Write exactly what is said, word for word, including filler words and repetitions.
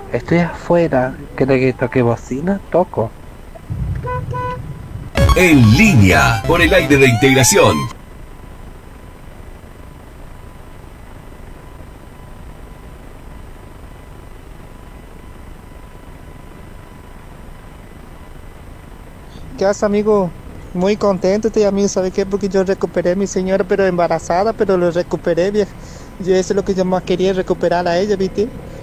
Estoy afuera. ¿Quiere que toque bocina? Toco. En línea, por el aire de integración. ¿Qué haces, amigo? Muy contento estoy, amigo. ¿Sabe qué? Porque yo recuperé a mi señora, pero embarazada, pero lo recuperé, vieja. Y eso es lo que yo más quería, recuperar a ella, ¿viste?